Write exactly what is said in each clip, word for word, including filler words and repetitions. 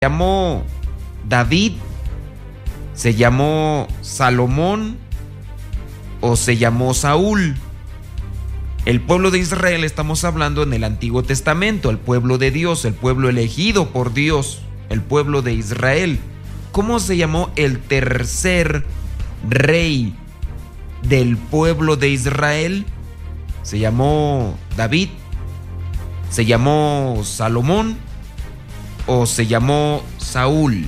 llamó David, se llamó Salomón o se llamó Saúl. El pueblo de Israel, estamos hablando en el Antiguo Testamento, el pueblo de Dios, el pueblo elegido por Dios, el pueblo de Israel. ¿Cómo se llamó el tercer rey del pueblo de Israel? Se llamó David, se llamó Salomón o se llamó Saúl.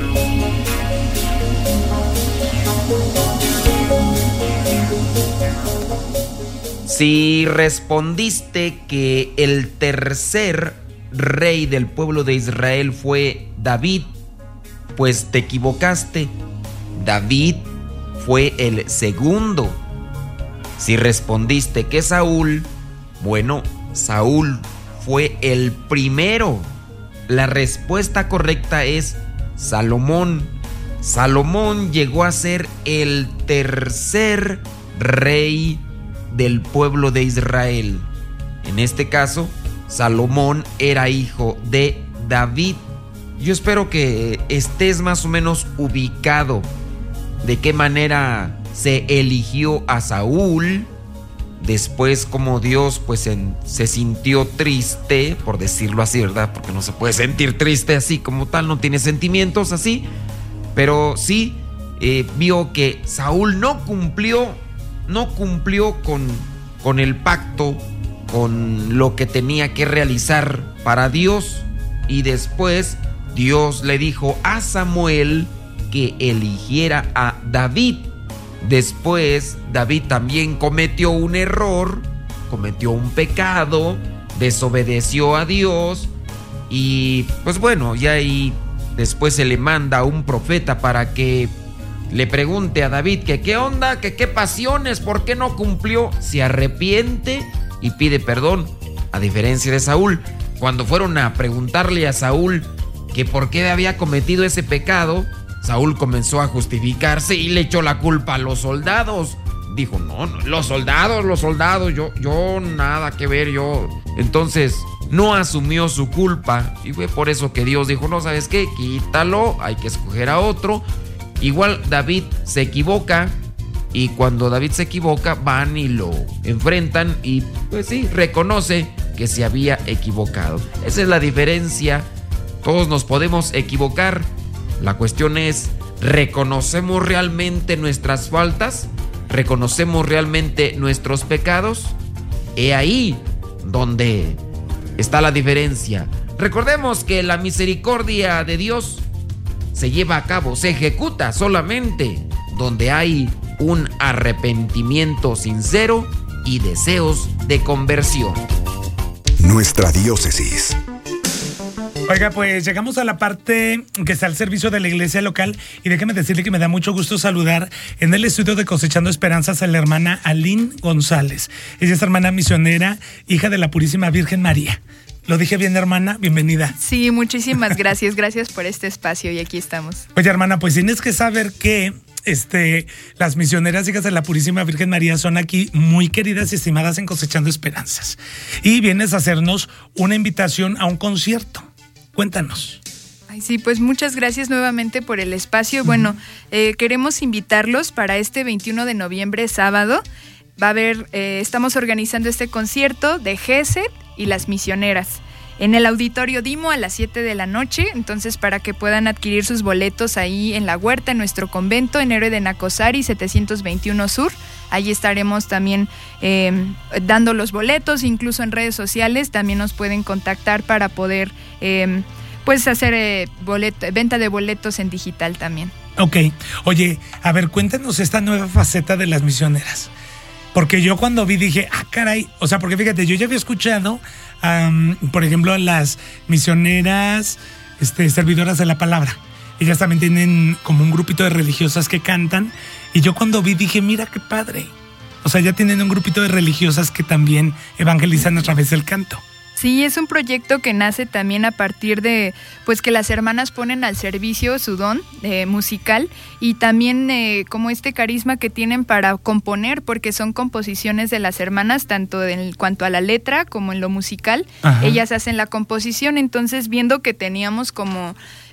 Si respondiste que el tercer rey del pueblo de Israel fue David, pues te equivocaste. David fue el segundo. Si respondiste que Saúl, bueno, Saúl fue el primero. La respuesta correcta es Salomón. Salomón llegó a ser el tercer rey del pueblo de Israel. En este caso, Salomón era hijo de David. Yo espero que estés más o menos ubicado de qué manera se eligió a Saúl. Después, como Dios pues en, se sintió triste, por decirlo así, ¿verdad? Porque no se puede sentir triste así como tal, no tiene sentimientos así. Pero sí eh, vio que Saúl no cumplió, no cumplió con, con el pacto, con lo que tenía que realizar para Dios. Y después Dios le dijo a Samuel que eligiera a David. Después David también cometió un error, cometió un pecado, desobedeció a Dios y pues bueno, ya ahí después se le manda a un profeta para que le pregunte a David que qué onda, que qué pasiones, por qué no cumplió. Se arrepiente y pide perdón, a diferencia de Saúl. Cuando fueron a preguntarle a Saúl que por qué había cometido ese pecado, Saúl comenzó a justificarse y le echó la culpa a los soldados. Dijo, no, no, los soldados, los soldados, yo, yo nada que ver, yo. Entonces, no asumió su culpa y fue por eso que Dios dijo, no, ¿sabes qué? Quítalo, hay que escoger a otro. Igual David se equivoca y cuando David se equivoca van y lo enfrentan y pues sí, reconoce que se había equivocado. Esa es la diferencia. Todos nos podemos equivocar. La cuestión es, ¿reconocemos realmente nuestras faltas? ¿Reconocemos realmente nuestros pecados? He ahí donde está la diferencia. Recordemos que la misericordia de Dios se lleva a cabo, se ejecuta solamente donde hay un arrepentimiento sincero y deseos de conversión. Nuestra diócesis. Oiga, pues llegamos a la parte que está al servicio de la iglesia local y déjeme decirle que me da mucho gusto saludar en el estudio de Cosechando Esperanzas a la hermana Aline González. Ella es hermana misionera, hija de la Purísima Virgen María. ¿Lo dije bien, hermana? Bienvenida. Sí, muchísimas gracias. Gracias por este espacio y aquí estamos. Oye, hermana, pues tienes que saber que este, las misioneras hijas de la Purísima Virgen María son aquí muy queridas y estimadas en Cosechando Esperanzas. Y vienes a hacernos una invitación a un concierto. Cuéntanos. Ay, sí, pues muchas gracias nuevamente por el espacio. Bueno, eh, queremos invitarlos para este veintiuno de noviembre, sábado. Va a haber, eh, estamos organizando este concierto de Gesed y las misioneras en el Auditorio Dimo a las siete de la noche. Entonces, para que puedan adquirir sus boletos ahí en la huerta, en nuestro convento, en Héroe de Nacosari, setecientos veintiuno Sur. Allí estaremos también eh, dando los boletos, incluso en redes sociales. También nos pueden contactar para poder eh, pues hacer eh, boleto, venta de boletos en digital también. Ok. Oye, a ver, cuéntanos esta nueva faceta de las misioneras. Porque yo cuando vi dije, ah, caray, o sea, porque fíjate, yo ya había escuchado, um, por ejemplo, a las misioneras este, servidoras de la palabra. Ellas también tienen como un grupito de religiosas que cantan. Y yo cuando vi dije, mira qué padre. O sea, ya tienen un grupito de religiosas que también evangelizan a través del canto. Sí, es un proyecto que nace también a partir de, pues que las hermanas ponen al servicio su don eh, musical y también eh, como este carisma que tienen para componer, porque son composiciones de las hermanas, tanto en cuanto a la letra como en lo musical. Ajá. Ellas hacen la composición, entonces viendo que teníamos como